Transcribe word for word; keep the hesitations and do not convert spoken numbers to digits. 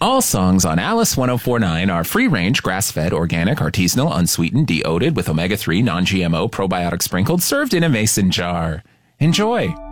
All songs on Alice ten forty-nine are free-range, grass-fed, organic, artisanal, unsweetened, deoded with omega three, non-G M O, probiotic sprinkled, served in a mason jar. Enjoy!